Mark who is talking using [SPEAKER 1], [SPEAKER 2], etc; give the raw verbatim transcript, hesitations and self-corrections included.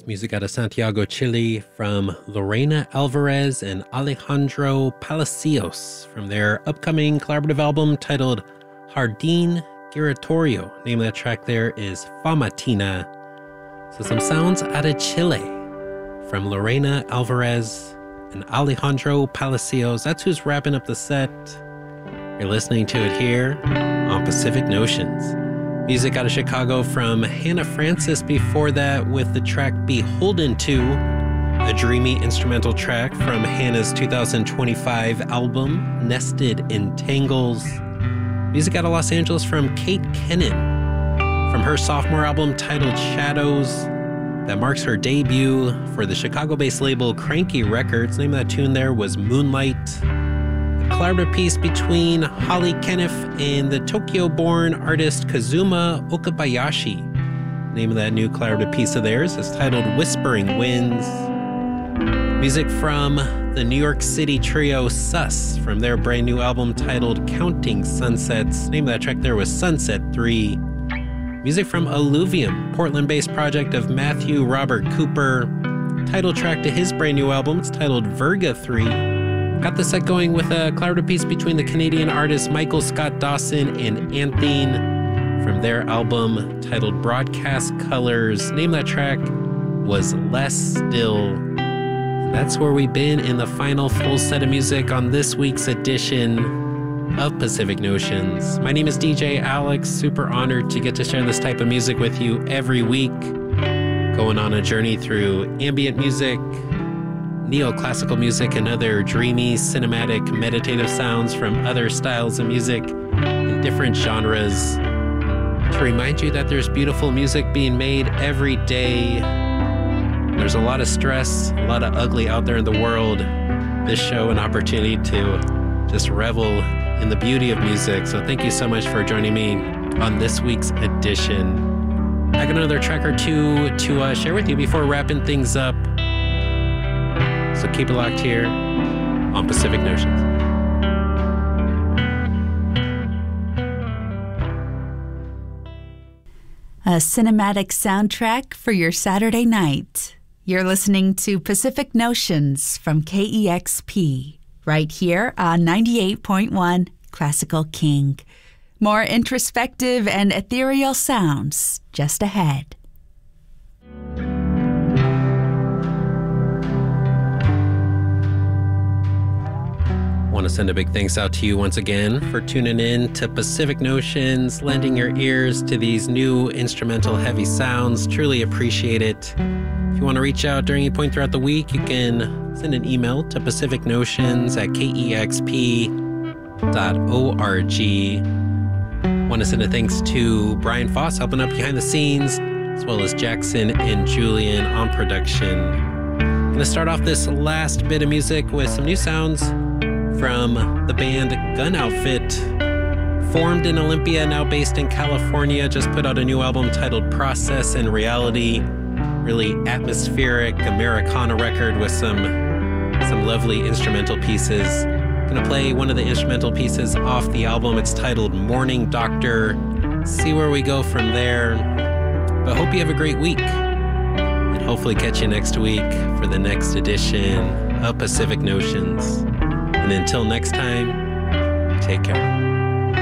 [SPEAKER 1] Music out of Santiago, Chile from Lorena Alvarez and Alejandro Palacios from their upcoming collaborative album titled Jardín Giratorio. Name of that track there is Famatina. So some sounds out of Chile from Lorena Alvarez and Alejandro Palacios. That's who's wrapping up the set. You're listening to it here on Pacific Notions. Music out of Chicago from Hannah Francis before that with the track Beholden To, a dreamy instrumental track from Hannah's two thousand twenty-five album Nested in Tangles. Music out of Los Angeles from Kate Kennan from her sophomore album titled Shadows that marks her debut for the Chicago-based label Cranky Records. The name of that tune there was Moonlight. Collaborative piece between Holly Kenneth and the Tokyo-born artist Kazuma Okabayashi. The name of that new collaborative piece of theirs is titled Whispering Winds. Music from the New York City trio Sus from their brand new album titled Counting Sunsets. The name of that track there was Sunset three. Music from Alluvium, Portland-based project of Matthew Robert Cooper. Title track to his brand new album, it's titled Virga three. Got the set going with a collaborative piece between the Canadian artists Michael Scott Dawson and Anthene from their album titled Broadcast Colors. Name of that track was Less Still. And that's where we've been in the final full set of music on this week's edition of Pacific Notions. My name is D J Alex. Super honored to get to share this type of music with you every week. Going on a journey through ambient music, neoclassical music, and other dreamy, cinematic, meditative sounds from other styles of music in different genres. To remind you that there's beautiful music being made every day. There's a lot of stress, a lot of ugly out there in the world. This show an opportunity to just revel in the beauty of music. So thank you so much for joining me on this week's edition. I got another track or two to uh, share with you before wrapping things up. So keep it locked here on Pacific Notions.
[SPEAKER 2] A cinematic soundtrack for your Saturday night. You're listening to Pacific Notions from K E X P, right here on ninety-eight point one Classical King. More introspective and ethereal sounds just ahead.
[SPEAKER 1] I want to send a big thanks out to you once again for tuning in to Pacific Notions, lending your ears to these new instrumental heavy sounds. Truly appreciate it. If you want to reach out during any point throughout the week, you can send an email to pacific notions at k e x p dot org. Want to send a thanks to Brian Foss helping up behind the scenes, as well as Jackson and Julian on production. I'm going to start off this last bit of music with some new sounds from the band Gun Outfit, formed in Olympia, now based in California. Just put out a new album titled Process and Reality. Really atmospheric Americana record with some some lovely instrumental pieces. Gonna play one of the instrumental pieces off the album. It's titled Morning Doctor. See where we go from there. But hope you have a great week, and hopefully catch you next week for the next edition of Pacific Notions. And until next time, take care.